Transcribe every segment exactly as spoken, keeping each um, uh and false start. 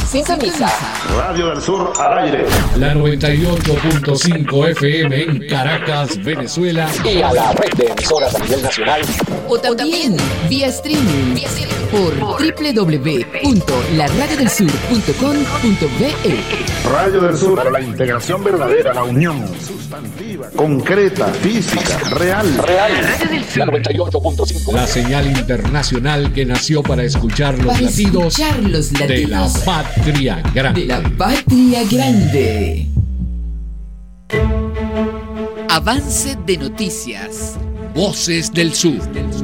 Sintoniza Radio del Sur al aire. La noventa y ocho punto cinco F M en Caracas, Venezuela. Y a la red de emisoras a nivel nacional. O también vía streaming por doble u doble u doble u punto la radio del sur punto com punto be e. Radio del Sur para la integración verdadera, la unión sustantiva, concreta, física, real. Real. Radio del Sur. La noventa y ocho punto cinco. La señal internacional que nació para escuchar los Para latidos escuchar los de la latidos patria grande. de la patria grande. Avance de noticias. Voces del Sur.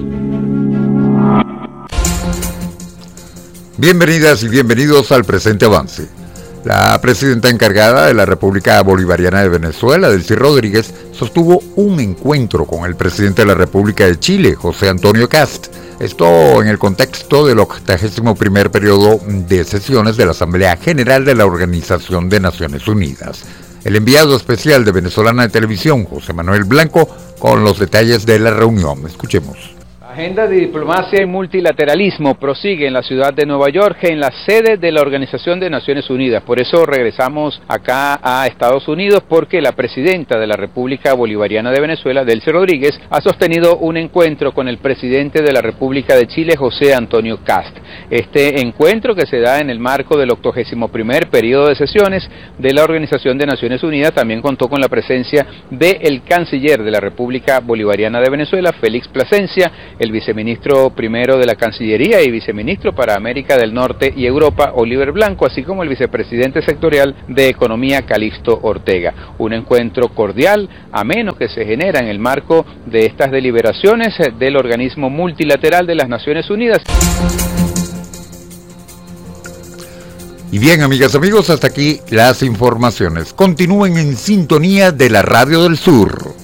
Bienvenidas y bienvenidos al presente avance. La presidenta encargada de la República Bolivariana de Venezuela, Delcy Rodríguez, sostuvo un encuentro con el presidente de la República de Chile, José Antonio Kast. Esto en el contexto del octagésimo primer periodo de sesiones de la Asamblea General de la Organización de Naciones Unidas. El enviado especial de Venezolana de Televisión, José Manuel Blanco, con los detalles de la reunión. Escuchemos. La agenda de diplomacia y multilateralismo prosigue en la ciudad de Nueva York, en la sede de la Organización de Naciones Unidas. Por eso regresamos acá a Estados Unidos, porque la presidenta de la República Bolivariana de Venezuela, Delcy Rodríguez, ha sostenido un encuentro con el presidente de la República de Chile, José Antonio Kast. Este encuentro, que se da en el marco del octogésimo primer periodo de sesiones de la Organización de Naciones Unidas, también contó con la presencia del canciller de la República Bolivariana de Venezuela, Félix Plasencia, el viceministro primero de la Cancillería y viceministro para América del Norte y Europa, Oliver Blanco, así como el vicepresidente sectorial de Economía, Calixto Ortega. Un encuentro cordial, ameno, que se genera en el marco de estas deliberaciones del organismo multilateral de las Naciones Unidas. Y bien, amigas, amigos, hasta aquí las informaciones. Continúen en sintonía de la Radio del Sur.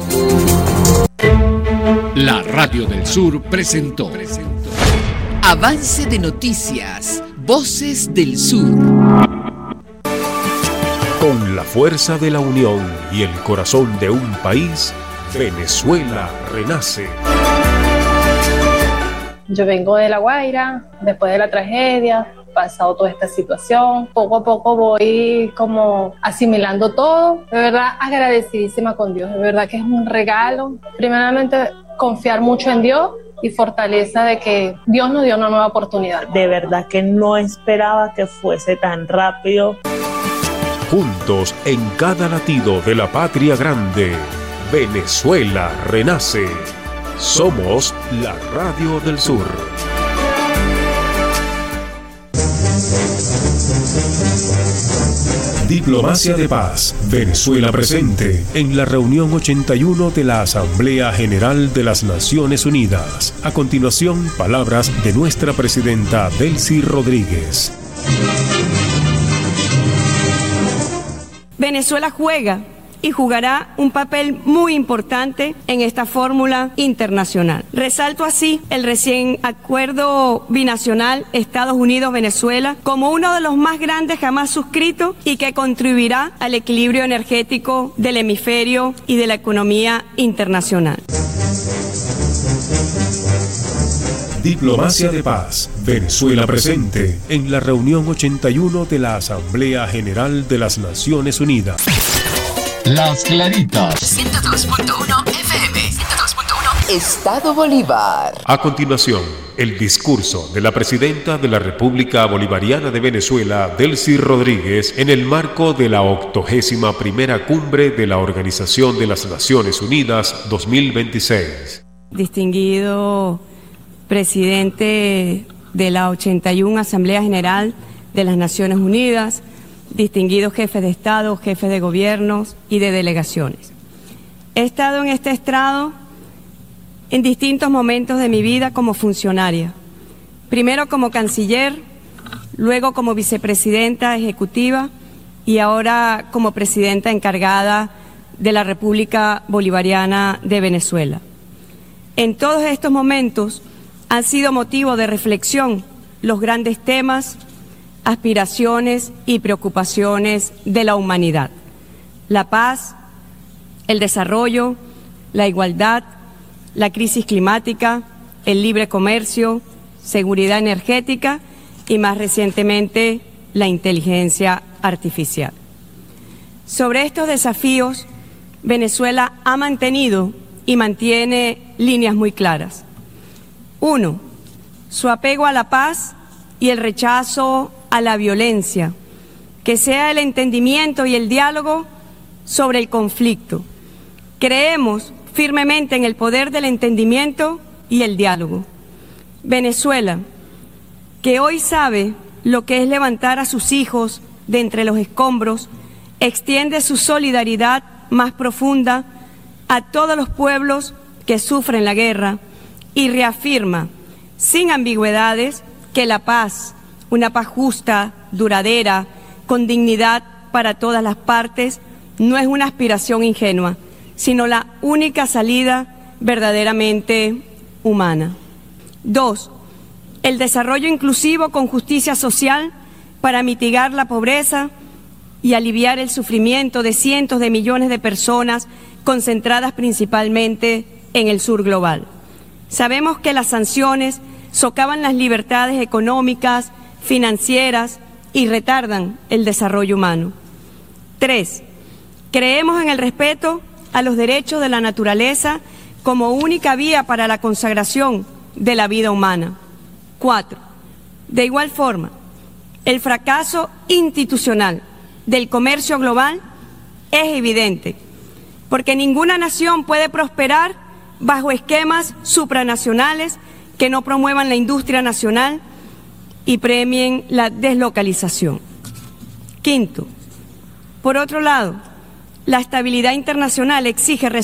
La Radio del Sur presentó. Avance de noticias. Voces del Sur. Con la fuerza de la unión y el corazón de un país, Venezuela renace. Yo vengo de La Guaira, después de la tragedia, pasado toda esta situación, poco a poco voy como asimilando todo, de verdad agradecidísima con Dios, de verdad que es un regalo, primeramente confiar mucho en Dios y fortaleza de que Dios nos dio una nueva oportunidad. De verdad que no esperaba que fuese tan rápido. Juntos en cada latido de la patria grande, Venezuela renace. Somos la Radio del Sur. Diplomacia de Paz. Venezuela presente en la reunión ochenta y uno de la Asamblea General de las Naciones Unidas. A continuación, palabras de nuestra presidenta Delcy Rodríguez. Venezuela juega y jugará un papel muy importante en esta fórmula internacional. Resalto así el recién acuerdo binacional Estados Unidos-Venezuela como uno de los más grandes jamás suscritos y que contribuirá al equilibrio energético del hemisferio y de la economía internacional. Diplomacia de Paz. Venezuela presente en la reunión ochenta y uno de la Asamblea General de las Naciones Unidas. Las Claritas. ciento dos punto uno F M. ciento dos punto uno Estado Bolívar. A continuación, el discurso de la presidenta de la República Bolivariana de Venezuela, Delcy Rodríguez, en el marco de la octogésima primera cumbre de la Organización de las Naciones Unidas dos mil veintiséis. Distinguido presidente de la ochenta y una Asamblea General de las Naciones Unidas, distinguidos jefes de Estado, jefes de gobiernos y de delegaciones. He estado en este estrado en distintos momentos de mi vida como funcionaria, primero como canciller, luego como vicepresidenta ejecutiva y ahora como presidenta encargada de la República Bolivariana de Venezuela. En todos estos momentos han sido motivo de reflexión los grandes temas, aspiraciones y preocupaciones de la humanidad: la paz, el desarrollo, la igualdad, la crisis climática, el libre comercio, seguridad energética y más recientemente la inteligencia artificial. Sobre estos desafíos, Venezuela ha mantenido y mantiene líneas muy claras. Uno, su apego a la paz y el rechazo a la violencia, que sea el entendimiento y el diálogo sobre el conflicto. Creemos firmemente en el poder del entendimiento y el diálogo. Venezuela, que hoy sabe lo que es levantar a sus hijos de entre los escombros, extiende su solidaridad más profunda a todos los pueblos que sufren la guerra y reafirma, sin ambigüedades, que la paz, una paz justa, duradera, con dignidad para todas las partes, no es una aspiración ingenua, sino la única salida verdaderamente humana. Dos, el desarrollo inclusivo con justicia social para mitigar la pobreza y aliviar el sufrimiento de cientos de millones de personas concentradas principalmente en el sur global. Sabemos que las sanciones socavan las libertades económicas, financieras y retardan el desarrollo humano. Tres, creemos en el respeto a los derechos de la naturaleza como única vía para la consagración de la vida humana. Cuatro, de igual forma, el fracaso institucional del comercio global es evidente, porque ninguna nación puede prosperar bajo esquemas supranacionales que no promuevan la industria nacional y premien la deslocalización. Quinto, por otro lado, la estabilidad internacional exige